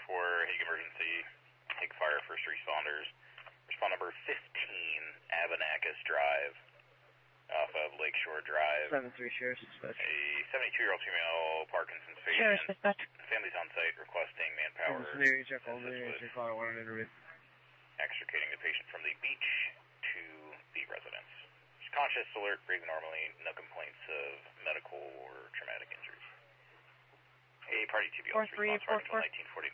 Hague Emergency, Hague Fire First Responders. Respond number 15, Abenakis Drive, off of Lakeshore Drive. 7-3, Sheriff's Dispatch. A 72-year-old female Parkinson's patient. Sheriff's Dispatch. Families on site requesting manpower. Extricating the patient from the beach to the residence. She's conscious, alert, breathing normally, no complaints of medical or traumatic injuries. A party TBL response until 1940.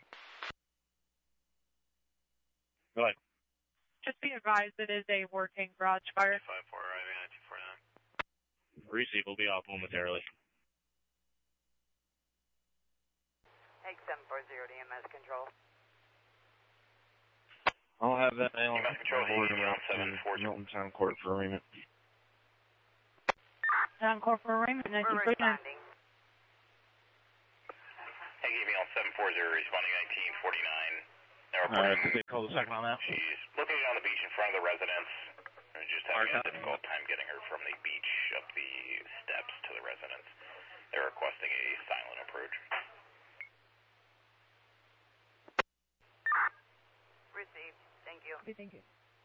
Go ahead. Just be advised it is a working garage fire. 5-4, IV 1949. Receive will be off momentarily. Egg 740 to EMS control. I'll have that now. EMS control, around 740. Milton Town Court for arraignment. Town Court for arraignment, 1949. Hey, gave me on 740, responding 1949. Alright, they call the second on that. She's looking on the beach in front of the residence. And just having a difficult time getting her from the beach up the steps to the residence. They're requesting a silent approach. Received. Thank you. Okay, thank you.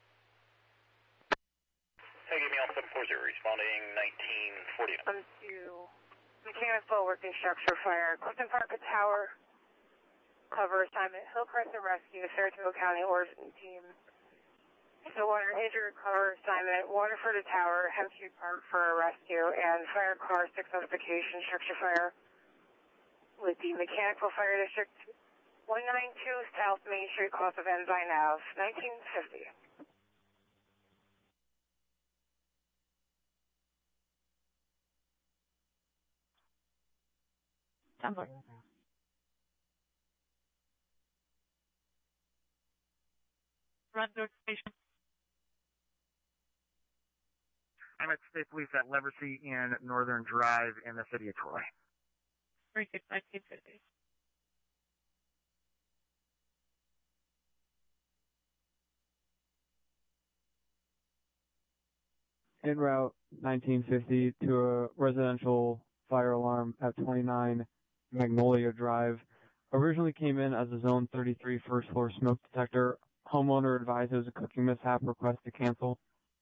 Hey, give me on 740, responding 1949. To mechanical working structure fire, Clifton Park Tower, cover assignment, Hillcrest and Rescue, Saratoga County Origin Team. So water injury cover assignment, Waterford Tower, Hempstead Park for a rescue, and fire car 6 notification structure fire with the Mechanical Fire District 192 South Main Street, cost of Ensign Ave, 1950. Sounds Run notification. I'm at State Police at Leversey in Northern Drive in the city of Troy. 36-1950. En route 1950 to a residential fire alarm at 29 Magnolia Drive. Originally came in as a Zone 33 first floor smoke detector. Homeowner advised it was a cooking mishap, request to cancel.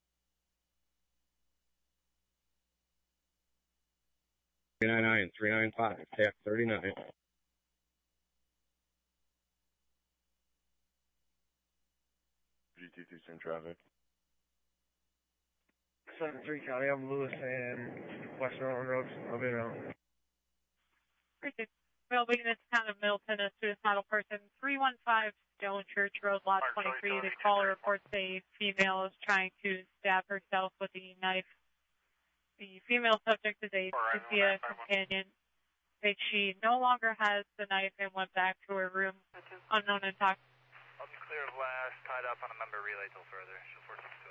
395, TAC 39. GT2 Sim traffic. 7-3 County, I'm Lewis and Western Island Road. I'll be around. Well, being in the town of Middleton, a suicidal person, 315 Stone Church Road, Lot 23. The caller reports a female is trying to stab herself with a knife. The female subject is a Cynthia companion. That she no longer has the knife and went back to her room, unknown and talked. I'll be clear of last, tied up on a member relay till further. She'll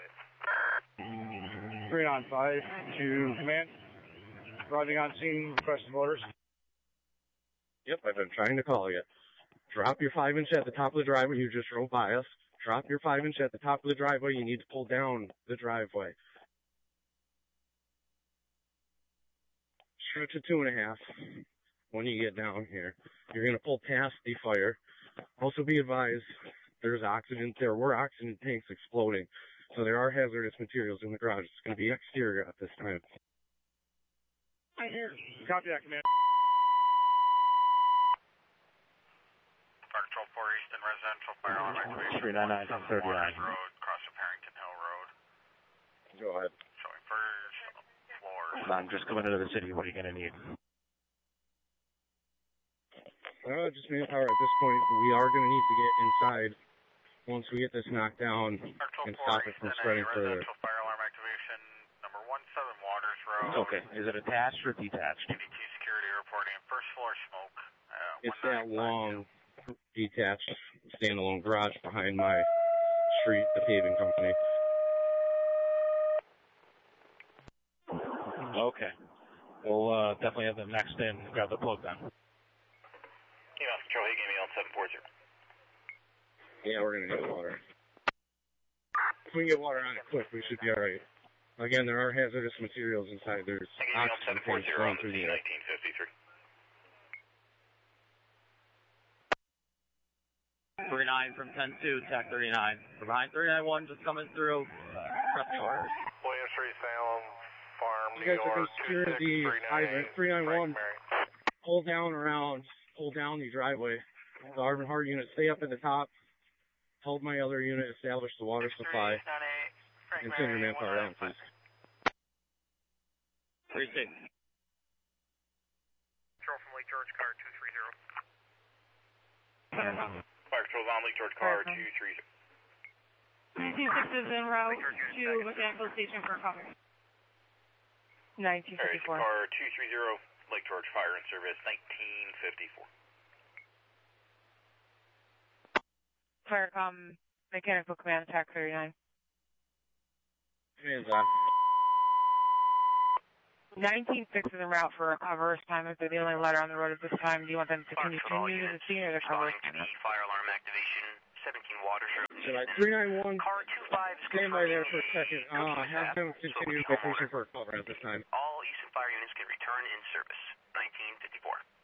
462 395 to command. Arriving on scene, requesting orders. Yep, I've been trying to call you. Drop your 5-inch at the top of the driveway. You just drove by us. Drop your 5-inch at the top of the driveway. You need to pull down the driveway. Stretch to 2.5 when you get down here. You're going to pull past the fire. Also be advised, there were oxygen tanks exploding. So there are hazardous materials in the garage. It's going to be exterior at this time. I hear. Copy that, command. Fire Control 4 East and Residential Fire Alarm Activation. 399 Waters Road, across of Harrington Hill Road. Go ahead. Showing first floor. I'm just coming into the city. What are you going to need? Just manpower at this point. We are going to need to get inside once we get this knocked down and stop it from spreading further. Residential Fire Alarm Activation, number 17 Waters Road. Okay. Is it attached or detached? DDT Security reporting first floor smoke. It's that long, detached, standalone garage behind my street, the paving company. Okay. We'll definitely have them next in. Grab the plug then. EMS Control, he gave me on 740. Yeah, we're going to get water. If we can get water on it quick, we should be alright. Again, there are hazardous materials inside. There's oxygen tanks going through the air. 1953. 39 from 10-2, TAC 39. We're behind 39-1, just coming through. Pressing orders. William Street, Salem, Farm, You guys are going to secure the hydrant. 391. Pull down the driveway. The Arvin Hart unit, stay up at the top. Hold my other unit, establish the water supply. And send your manpower down, please. 3-6. Control from Lake George, car 230. Fire Patrol's on Lake George, car 230. 19-6 is en route to Mechanical Station for cover. 1954. Car 230, Lake George Fire and Service, 1954. Firecom, Mechanical Command, TAC 39. Command's on. 19-6 is en route for a cover time. If they're the only letter on the road at this time, do you want them to continue to the scene or the cover? Fire alarm activation, 17 water service. So like 391, Car 25 stand by there for a second. Have them continue vacation for a cover at this time. All Eastern Fire units can return in service. 1954.